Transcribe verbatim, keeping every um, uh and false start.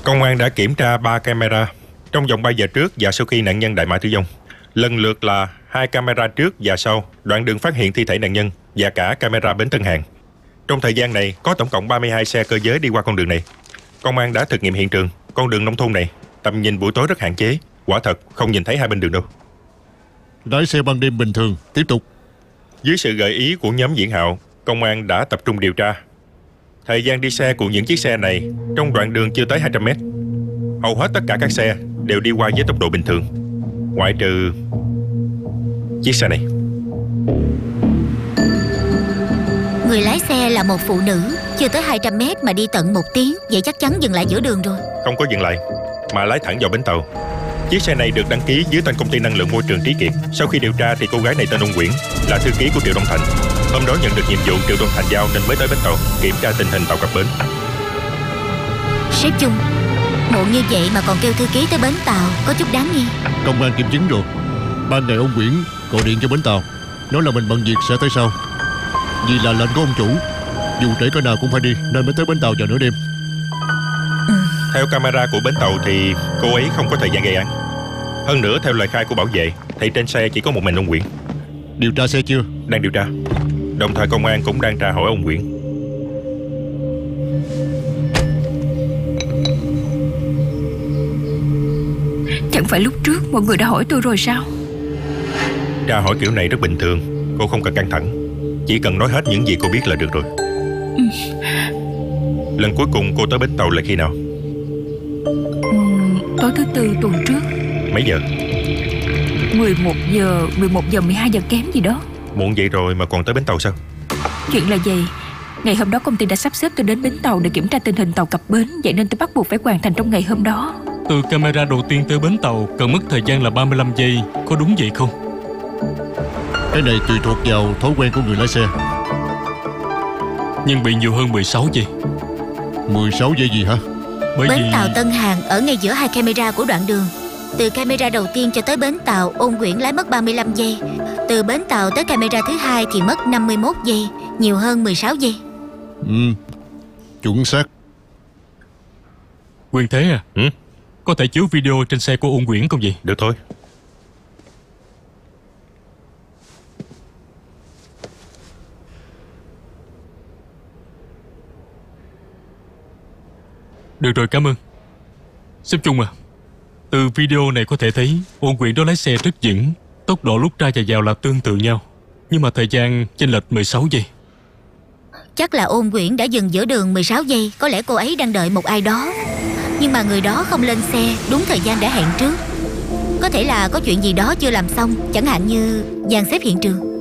Công an đã kiểm tra ba camera trong vòng ba giờ trước và sau khi nạn nhân Đại Mã tử vong. Lần lượt là hai camera trước và sau đoạn đường phát hiện thi thể nạn nhân và cả camera bến Tân Hàng. Trong thời gian này có tổng cộng ba mươi hai xe cơ giới đi qua con đường này. Công an đã thực nghiệm hiện trường. Con đường nông thôn này tầm nhìn buổi tối rất hạn chế, quả thật không nhìn thấy hai bên đường đâu. Lái xe ban đêm bình thường. Tiếp tục. Dưới sự gợi ý của nhóm Diễn Hạo, công an đã tập trung điều tra. Thời gian đi xe của những chiếc xe này trong đoạn đường chưa tới hai trăm mét. Hầu hết tất cả các xe đều đi qua với tốc độ bình thường, ngoại trừ chiếc xe này. Người lái xe là một phụ nữ, chưa tới hai trăm mét mà đi tận một tiếng. Vậy chắc chắn dừng lại giữa đường rồi. Không có dừng lại mà lái thẳng vào bến tàu. Chiếc xe này được đăng ký dưới tên công ty năng lượng môi trường Trí Kiệt. Sau khi điều tra thì cô gái này tên Ung Quyển, là thư ký của Triệu Đông Thành. Hôm đó nhận được nhiệm vụ Triệu Đông Thành giao nên mới tới bến tàu kiểm tra tình hình tàu cập bến. Sếp Chung, muộn như vậy mà còn kêu thư ký tới bến tàu, có chút đáng nghi. Công an kiểm chứng rồi. Ban ngày ông Quyển gọi điện cho bến tàu, nói là mình bận việc sẽ tới sau. Vì là lệnh của ông chủ, dù trễ cỡ nào cũng phải đi, nên mới tới bến tàu vào nửa đêm. ừ. Theo camera của bến tàu thì cô ấy không có thời gian gây án. Hơn nữa theo lời khai của bảo vệ thì trên xe chỉ có một mình ông Quyển. Điều tra xe chưa? Đang điều tra. Đồng thời công an cũng đang tra hỏi ông Quyển. Chẳng phải lúc trước mọi người đã hỏi tôi rồi sao? Tra hỏi kiểu này rất bình thường. Cô không cần căng thẳng, chỉ cần nói hết những gì cô biết là được rồi. ừ. Lần cuối cùng cô tới bến tàu là khi nào? ừ, Tối thứ tư tuần trước. Mấy giờ? mười một giờ, mười một giờ, mười hai giờ kém gì đó. Muộn vậy rồi mà còn tới bến tàu sao? Chuyện là vậy. Ngày hôm đó công ty đã sắp xếp tôi đến bến tàu để kiểm tra tình hình tàu cập bến. Vậy nên tôi bắt buộc phải hoàn thành trong ngày hôm đó. Từ camera đầu tiên tới bến tàu cần mất thời gian là ba mươi lăm giây. Có đúng vậy không? Cái này tùy thuộc vào thói quen của người lái xe. Nhưng bị nhiều hơn mười sáu giây. Mười sáu giây gì hả? Bởi Bến vì tàu Tân Hàng ở ngay giữa hai camera của đoạn đường. Từ camera đầu tiên cho tới bến tàu, Ôn Quyển lái mất ba mươi lăm giây. Từ bến tàu tới camera thứ hai thì mất năm mươi mốt giây, nhiều hơn mười sáu giây. Ừ, chuẩn xác. Quyền Thế à? Ừ? Có thể chiếu video trên xe của Ôn Quyển không vậy? Được thôi. Được rồi, cảm ơn. Sếp Chung à, từ video này có thể thấy Ôn Quyển đó lái xe rất vững. Tốc độ lúc ra và vào là tương tự nhau, nhưng mà thời gian chênh lệch mười sáu giây. Chắc là Ôn Quyển đã dừng giữa đường mười sáu giây. Có lẽ cô ấy đang đợi một ai đó, nhưng mà người đó không lên xe đúng thời gian đã hẹn trước. Có thể là có chuyện gì đó chưa làm xong, chẳng hạn như dàn xếp hiện trường.